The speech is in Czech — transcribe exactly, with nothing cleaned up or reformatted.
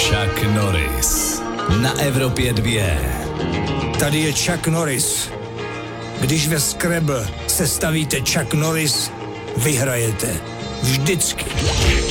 Chuck Norris na Evropě dvě. Tady je Chuck Norris. Když ve Scrabble sestavíte Chuck Norris, vyhrajete. Vždycky.